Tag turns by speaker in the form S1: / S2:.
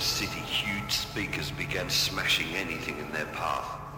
S1: the city, huge speakers began smashing anything in their path.